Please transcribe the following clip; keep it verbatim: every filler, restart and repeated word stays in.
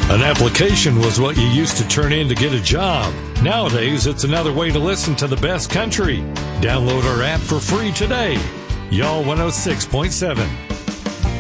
An application was what you used to turn in to get a job. Nowadays, it's another way to listen to the best country. Download our app for free today. Y'all one oh six point seven.